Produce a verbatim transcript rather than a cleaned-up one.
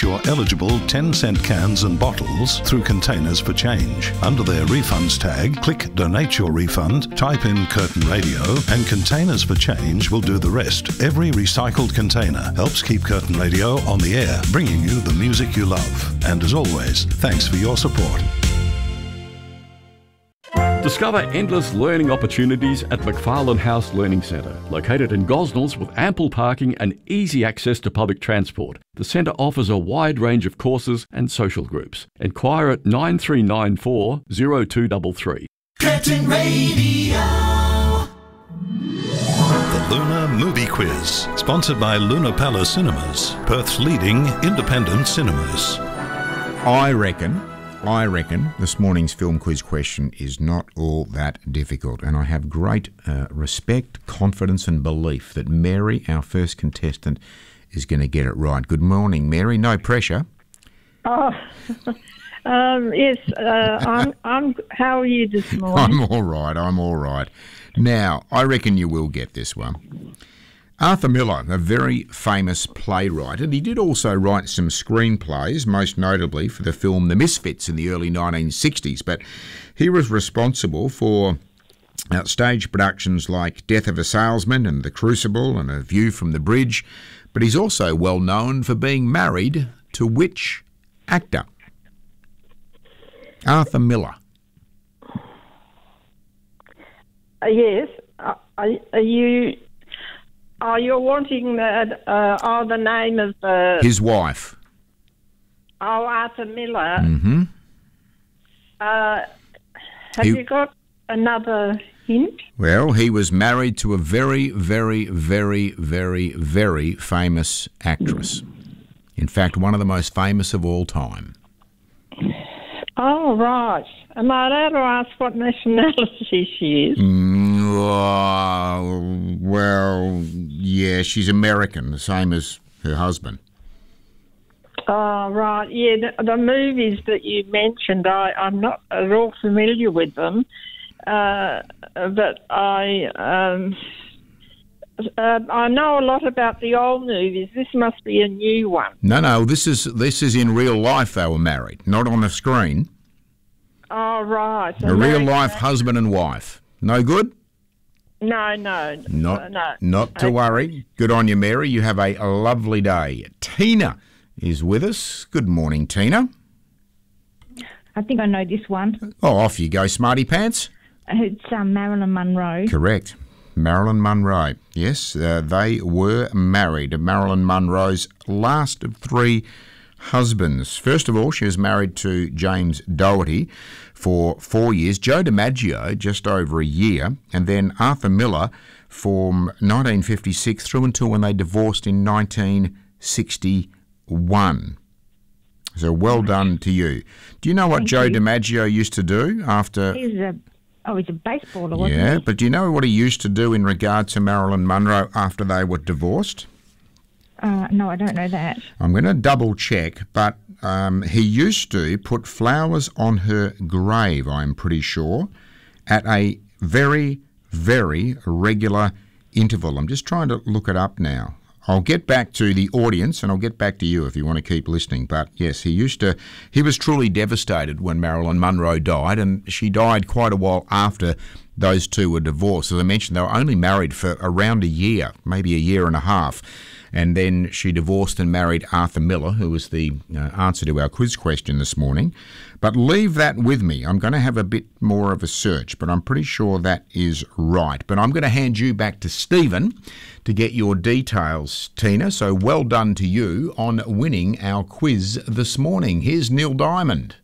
your eligible ten cent cans and bottles through Containers for Change. Under their refunds tag, click Donate Your Refund, type in Curtin Radio, and Containers for Change will do the rest. Every recycled container helps keep Curtin Radio on the air, bringing you the music you love. And as always, thanks for your support. Discover endless learning opportunities at McFarlane House Learning Centre, located in Gosnells with ample parking and easy access to public transport. The centre offers a wide range of courses and social groups. Enquire at nine three nine four, zero two three three. Curtin Radio. The Lunar Movie Quiz, sponsored by Luna Palace Cinemas, Perth's leading independent cinemas. I reckon... I reckon this morning's film quiz question is not all that difficult, and I have great uh, respect, confidence and belief that Mary, our first contestant, is going to get it right. Good morning, Mary. No pressure. Oh, um, yes. Uh, I'm. I'm. How are you this morning? I'm all right. I'm all right. Now, I reckon you will get this one. Arthur Miller, a very famous playwright, and he did also write some screenplays, most notably for the film The Misfits in the early nineteen sixties, but he was responsible for uh, stage productions like Death of a Salesman and The Crucible and A View from the Bridge, but he's also well known for being married to which actor? Arthur Miller. Uh, yes. Uh, are, are you... Oh, you're wanting that, uh, oh, the name of the... His wife. Oh, Arthur Miller. Mm-hmm. Uh, have He- you got another hint? Well, he was married to a very, very, very, very, very famous actress. In fact, one of the most famous of all time. Oh, right. Am I allowed to ask what nationality she is? Mm, oh, well, yeah, she's American, the same as her husband. Oh, right. Yeah, the, the movies that you mentioned, I, I'm not at all familiar with them. Uh, but I... Um, Uh, I know a lot about the old movies. This must be a new one. No, no, this is this is in real life they were married, not on the screen. Oh, right. A real life husband and wife. No good? No, no. Not, uh, no. not to Okay. worry. Good on you, Mary. You have a, a lovely day. Tina is with us. Good morning, Tina. I think I know this one. Oh, off you go, smarty pants. It's um, Marilyn Monroe. Correct. Marilyn Monroe. Yes, uh, they were married. Marilyn Monroe's last of three husbands. First of all, she was married to James Doherty for four years, Joe DiMaggio just over a year, and then Arthur Miller from nineteen fifty-six through until when they divorced in nineteen sixty-one. So well done to you. Do you know what Thank Joe you. DiMaggio used to do after... He's a oh, he's a baseballer, wasn't Yeah, he? but do you know what he used to do in regard to Marilyn Monroe after they were divorced? Uh, no, I don't know that. I'm going to double check, but um, he used to put flowers on her grave, I'm pretty sure, at a very, very regular interval. I'm just trying to look it up now. I'll get back to the audience and I'll get back to you if you want to keep listening. But yes, he used to, he was truly devastated when Marilyn Monroe died, and she died quite a while after those two were divorced. As I mentioned, they were only married for around a year, maybe a year and a half. And then she divorced and married Arthur Miller, who was the uh, answer to our quiz question this morning. But leave that with me. I'm going to have a bit more of a search, but I'm pretty sure that is right. But I'm going to hand you back to Stephen to get your details, Tina. So well done to you on winning our quiz this morning. Here's Neil Diamond.